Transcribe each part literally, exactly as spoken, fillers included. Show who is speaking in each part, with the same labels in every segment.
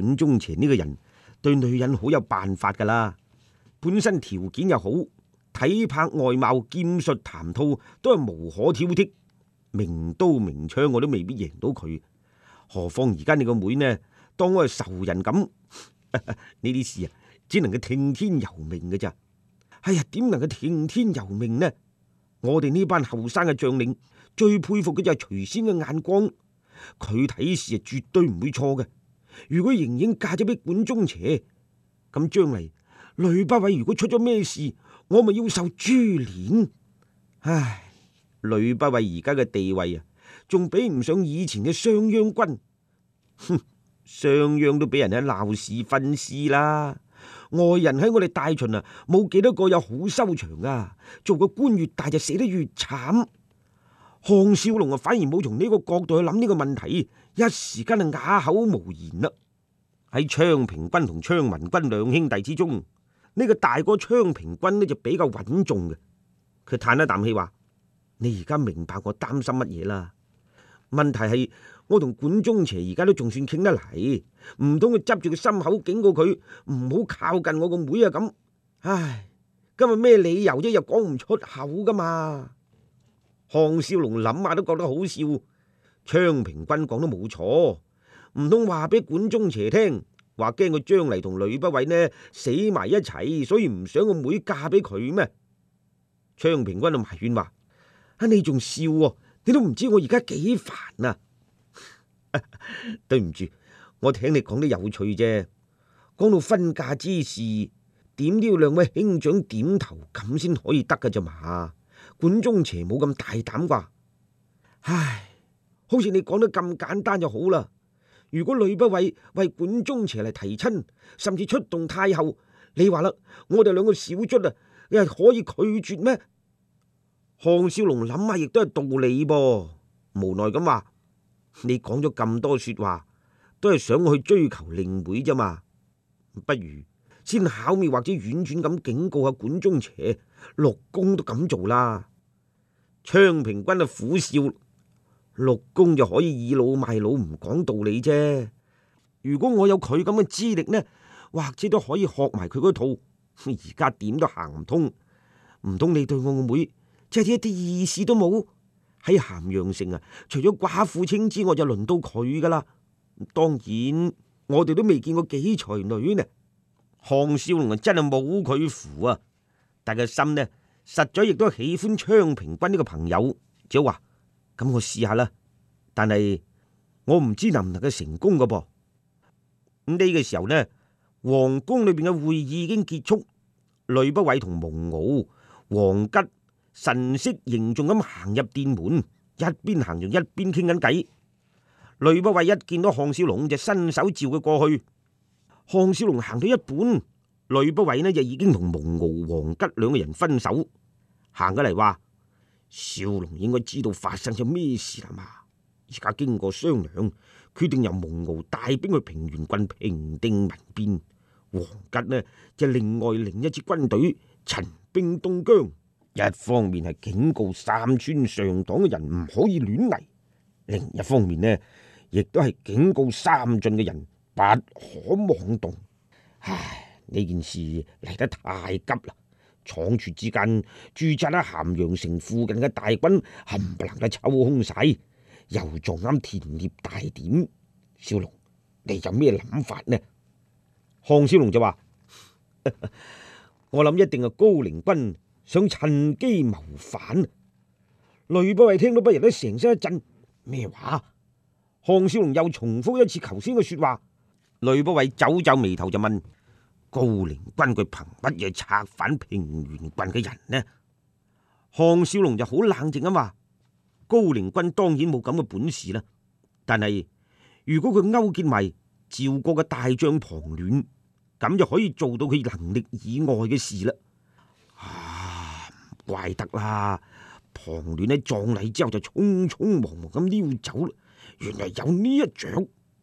Speaker 1: 管中邪呢個人對女人好有辦法噶啦，本身條件又好，體魄外貌、劍術談吐都係無可挑剔，明刀明槍我都未必贏到佢，何況而家你個妹呢，當我係仇人咁，呢啲事啊，只能夠聽天由命嘅咋。哎呀，點能夠聽天由命呢？我哋呢班後生嘅將領最佩服嘅就係徐仙嘅眼光，佢睇事係絕對唔會錯嘅。如果盈盈嫁咗俾管中邪，咁將嚟呂不韋如果出咗咩事，我咪要受株連。唉，呂不韋而家嘅地位啊，仲比唔上以前嘅商鞅君。哼，商鞅都俾人喺鬧市分屍啦。外人喺我哋大秦啊，冇幾多個有好收場啊！做個官越大就死得越慘。項少龍啊，反而冇從呢個角度去諗呢個問題，一時間啊啞口無言啦。喺昌平君同昌文君兩兄弟之中，呢、這個大哥昌平君呢就比較穩重嘅。佢嘆一啖氣話：你而家明白我擔心乜嘢啦？問題係我同管中邪而家都仲算傾得嚟，唔通佢執住個心口警告佢唔好靠近我個妹啊咁？唉，今日咩理由啫？又講唔出口噶嘛？項少龍諗下都覺得好笑。昌平君講得冇錯，唔通話俾管中邪聽，話驚佢將嚟同呂不韋呢死埋一齊，所以唔想個妹嫁俾佢咩？昌平君就埋怨話：啊，你仲笑喎？你都唔知我而家幾煩啊！對唔住，我聽你講得有趣啫。講到婚嫁之事，點都要兩位兄長點頭咁先可以得噶咋嘛？管中邪冇咁大膽啩？唉，好似你講得咁簡單就好啦。如果呂不韋為管中邪嚟提親，甚至出動太后，你話啦，我哋兩個小卒啊，你係可以拒絕咩？項少龍諗下亦都係道理噃，無奈咁話：你講咗咁多說話，都係想我去追求令妹啫嘛，不如先巧妙或者婉轉咁警告下管中邪，六公都咁做啦。昌平君啊苦笑：六公就可以倚老賣老，唔講道理啫。如果我有佢咁嘅資歷呢，或者都可以學埋佢嗰套。而家點都行唔通，唔通你對我個妹即係一啲意思都冇？喺咸陽城啊，除咗寡婦清之外，就輪到佢噶啦。當然，我哋都未見過幾才女呢。項少龍啊，真係冇佢符啊！但係心呢，實在亦都喜歡昌平君呢個朋友，只好話咁我試下啦。但係我唔知能唔能夠成功噶噃。咁呢個時候呢，皇宮裏邊嘅會議已經結束，呂不韋同蒙骜、王吉神色凝重咁行入殿門，一邊行仲一邊傾緊偈。呂不韋一見到項少龍就伸手召佢過去。項少龍行到一半，呂不韋呢就已經同蒙骜、王吉兩個人分手，行過嚟話：少龍應該知道發生咗咩事啦嘛？而家經過商量，決定由蒙骜帶兵去平原郡平定民變，王吉呢就另外另一支軍隊陳兵東疆。一方面係警告三川上黨嘅人唔可以亂嚟，另一方面呢，亦都係警告三晉嘅人不可妄動。唉，呢件事嚟得太急啦！倉促之間，駐紮喺咸陽城附近嘅大軍冚唪唥都抽空晒，又撞啱田獵大典。少龍，你有咩諗法呢？項少龍就話：我諗一定係高陵君想趁機謀反。呂不韋聽到不由得成身一震，咩話？項少龍又重複一次頭先嘅說話。呂不韋皺皺眉頭就問：高陵君佢憑乜嘢策反平原郡嘅人呢？項少龍就好冷靜咁話：高陵君當然冇咁嘅本事啦，但係如果佢勾結埋趙國嘅大將龐亂，咁就可以做到佢能力以外嘅事啦。啊，唔怪得啦，龐亂喺葬禮之後就匆匆忙忙咁溜走啦，原來有呢一掌。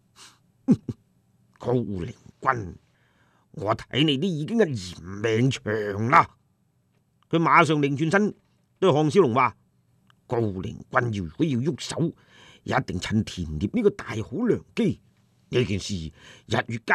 Speaker 1: 高陵君，我睇你都已經係嫌命長啦。佢馬上擰轉身對項少龍話：高陵君要如果要喐手，一定趁田獵呢個大好良機。呢件事日月交